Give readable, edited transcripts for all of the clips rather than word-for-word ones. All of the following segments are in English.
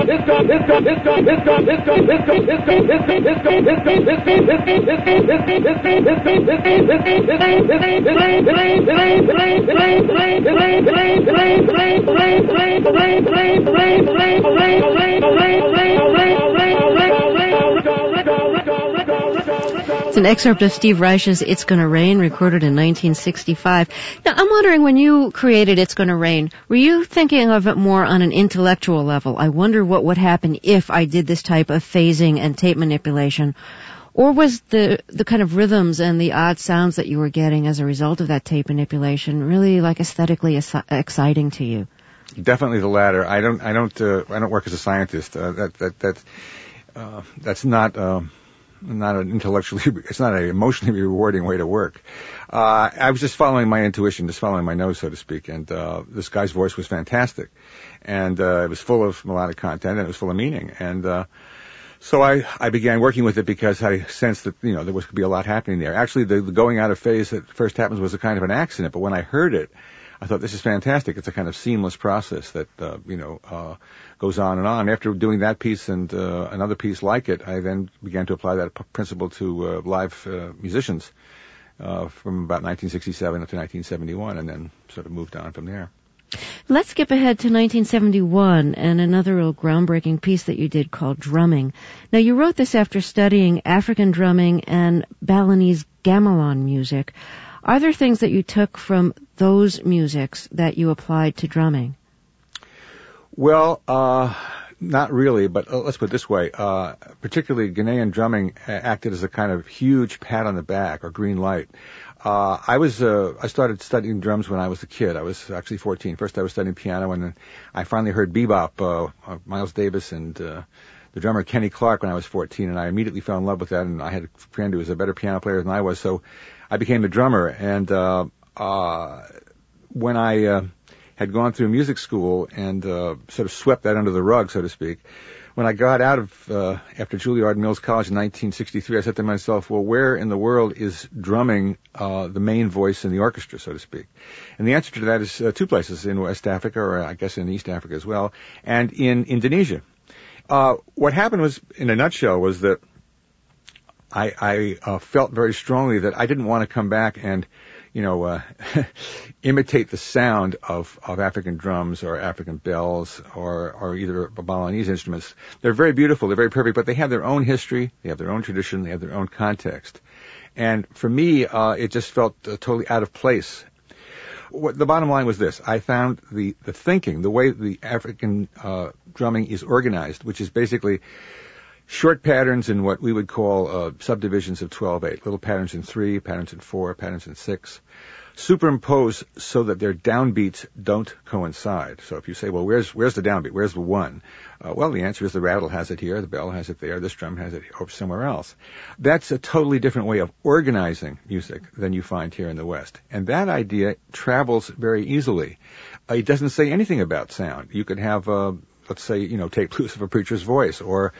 It's an excerpt of Steve Reich's It's Gonna Rain, recorded in 1965. Now, I'm wondering, when you created It's Gonna Rain, were you thinking of it more on an intellectual level? I wonder what would happen if I did this type of phasing and tape manipulation. Or was the kind of rhythms and the odd sounds that you were getting as a result of that tape manipulation really like aesthetically exciting to you? Definitely the latter. I don't work as a scientist. That's not an intellectually, it's not an emotionally rewarding way to work. I was just following my intuition, just following my nose, so to speak, and this guy's voice was fantastic. And it was full of melodic content, and it was full of meaning. And so I began working with it because I sensed that, there was could be a lot happening there. Actually, the going out of phase that first happens was a kind of an accident, but when I heard it, I thought, this is fantastic. It's a kind of seamless process that, goes on and on. After doing that piece and another piece like it, I then began to apply that principle to live musicians from about 1967 up to 1971, and then sort of moved on from there. Let's skip ahead to 1971 and another real groundbreaking piece that you did called Drumming. Now, you wrote this after studying African drumming and Balinese gamelan music. Are there things that you took from those musics that you applied to drumming? Well, not really, but let's put it this way. Particularly Ghanaian drumming acted as a kind of huge pat on the back or green light. I started studying drums when I was a kid. I was actually 14. First I was studying piano, and then I finally heard bebop, Miles Davis and the drummer Kenny Clark when I was 14, and I immediately fell in love with that, and I had a friend who was a better piano player than I was, so I became a drummer. And when I had gone through music school and sort of swept that under the rug, so to speak, when I got out of after Juilliard Mills College in 1963, I said to myself, well, where in the world is drumming the main voice in the orchestra, so to speak? And the answer to that is two places, in West Africa, or I guess in East Africa as well, and in Indonesia. What happened was, in a nutshell, was that I felt very strongly that I didn't want to come back and, imitate the sound of African drums or African bells or either Balinese instruments. They're very beautiful, they're very perfect, but they have their own history, they have their own tradition, they have their own context. And for me, it just felt totally out of place. The bottom line was this: I found the thinking, the way the African drumming is organized, which is basically short patterns in what we would call subdivisions of 12/8, little patterns in 3, patterns in 4, patterns in 6, superimposed so that their downbeats don't coincide. So if you say, well, where's the downbeat? Where's the 1? Well, the answer is the rattle has it here, the bell has it there, this drum has it over somewhere else. That's a totally different way of organizing music than you find here in the West. And that idea travels very easily. It doesn't say anything about sound. You could have let's say, take loose of a preacher's voice, or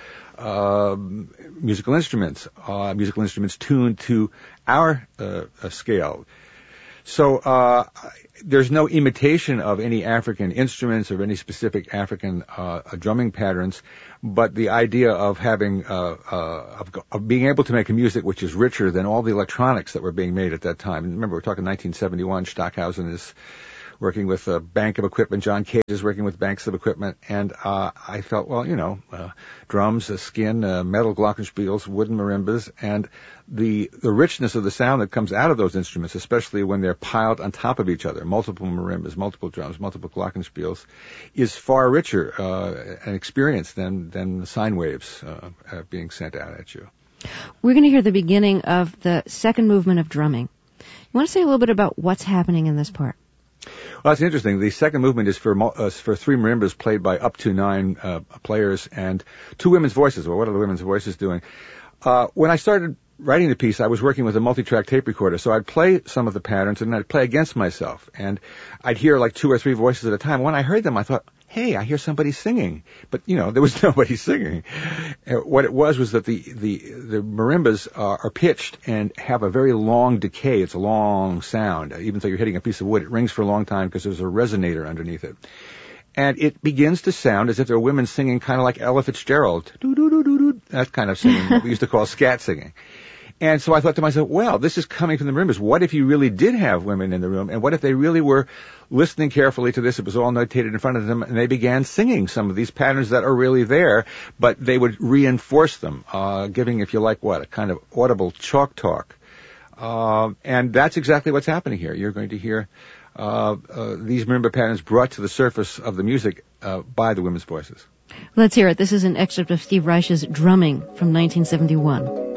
musical instruments tuned to our scale. So there's no imitation of any African instruments or any specific African drumming patterns, but the idea of having of being able to make a music which is richer than all the electronics that were being made at that time. Remember, we're talking 1971. Stockhausen is working with a bank of equipment. John Cage is working with banks of equipment. And I felt, well, drums, skin, metal glockenspiels, wooden marimbas, and the richness of the sound that comes out of those instruments, especially when they're piled on top of each other, multiple marimbas, multiple drums, multiple glockenspiels, is far richer an experience than the sine waves being sent out at you. We're going to hear the beginning of the second movement of drumming. You want to say a little bit about what's happening in this part? Well, it's interesting. The second movement is for 3 marimbas played by up to 9 players and 2 women's voices. Well, what are the women's voices doing? When I started writing the piece, I was working with a multi-track tape recorder, so I'd play some of the patterns and I'd play against myself, and I'd hear like 2 or 3 voices at a time. When I heard them, I thought, hey, I hear somebody singing. But, there was nobody singing. What it was that the marimbas are pitched and have a very long decay. It's a long sound. Even though you're hitting a piece of wood, it rings for a long time because there's a resonator underneath it. And it begins to sound as if there are women singing kind of like Ella Fitzgerald. Doo-doo-doo-doo-doo. That kind of singing, what we used to call scat singing. And so I thought to myself, well, this is coming from the members. What if you really did have women in the room? And what if they really were listening carefully to this? It was all notated in front of them, and they began singing some of these patterns that are really there, but they would reinforce them, giving, if you like, a kind of audible chalk talk. And that's exactly what's happening here. You're going to hear these marimba patterns brought to the surface of the music by the women's voices. Let's hear it. This is an excerpt of Steve Reich's drumming from 1971.